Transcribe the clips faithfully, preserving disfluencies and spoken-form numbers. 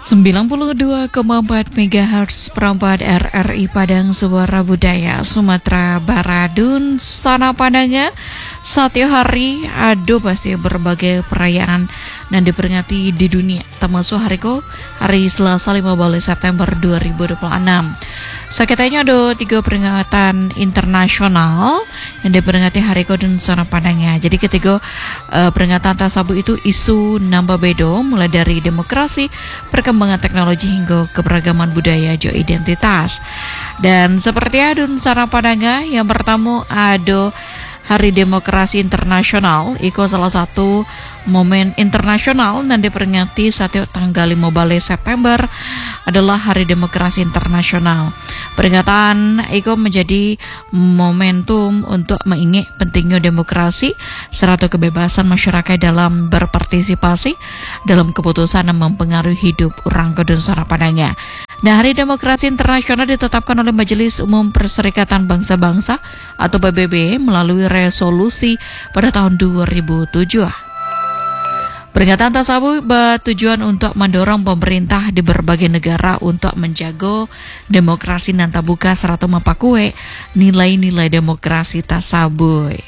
sembilan puluh dua koma empat megahertz perempat R R I Padang Suara Budaya Sumatera Barat. Dun sana Padangnya satu hari ada pasti berbagai perayaan dan diperingati di dunia, termasuk hari ko hari Selasa lima belas September dua ribu dua puluh enam. Sekitanya ada tiga peringatan internasional yang diperingati hari ko dan sana Padangnya. Jadi ketiga uh, peringatan tersebut itu isu nambah bedo, mulai dari demokrasi, perkembangan teknologi hingga keberagaman budaya jo identitas. Dan seperti ada sana Padangnya, yang pertama ada Hari Demokrasi Internasional. Iko salah satu momen internasional dan diperingati setiap tanggal lima belas September adalah Hari Demokrasi Internasional. Peringatan Iko menjadi momentum untuk mengingat pentingnya demokrasi serta kebebasan masyarakat dalam berpartisipasi dalam keputusan yang mempengaruhi hidup orang Kedun Sana Padangnya. Nah, Hari Demokrasi Internasional ditetapkan oleh Majelis Umum Perserikatan Bangsa-Bangsa atau P B B melalui resolusi pada tahun dua ribu tujuh. Peringatan tersebut bertujuan untuk mendorong pemerintah di berbagai negara untuk menjaga demokrasi dan terbuka serta mempakue nilai-nilai demokrasi tersebut.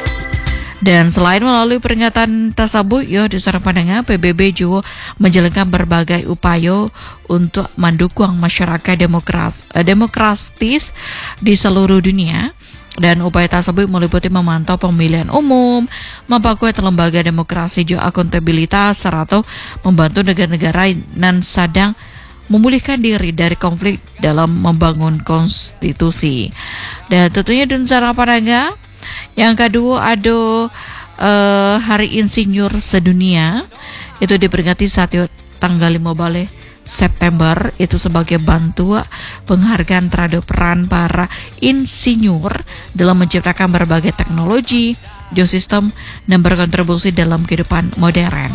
Dan selain melalui peringatan tersebut, yo di sana Padangnya P B B juga menjalankan berbagai upaya untuk mendukung masyarakat demokras, demokratis di seluruh dunia. Dan upaya tersebut meliputi memantau pemilihan umum, memperkuat lembaga demokrasi jo akuntabilitas, serta membantu negara-negara yang sedang memulihkan diri dari konflik dalam membangun konstitusi. Dan tentunya di sana Padangnya, yang kedua ada uh, Hari Insinyur Sedunia, itu diperingati satu tanggal lima belas September, itu sebagai bantuan penghargaan terhadap peran para insinyur dalam menciptakan berbagai teknologi, geosistem, dan berkontribusi dalam kehidupan modern.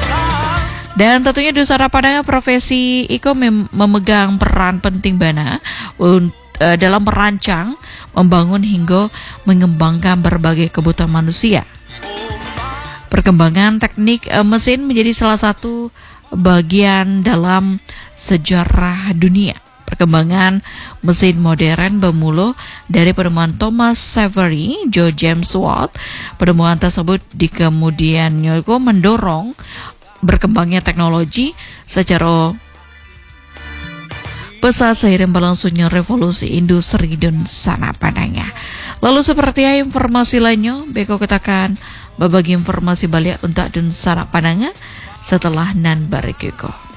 Dan tentunya di sana Padangnya profesi Iko mem- memegang peran penting bana untuk dalam merancang, membangun hingga mengembangkan berbagai kebutuhan manusia. Perkembangan teknik e, mesin menjadi salah satu bagian dalam sejarah dunia. Perkembangan mesin modern bermula dari penemuan Thomas Savery, Joe James Watt. Penemuan tersebut di kemudiannya mendorong berkembangnya teknologi secara pesat seiring berlangsungnya revolusi industri dan sana Padangnya. Lalu seperti apa informasi lainnya, Beko katakan berbagi informasi balik untuk dan sana Padangnya setelah nan barikiko.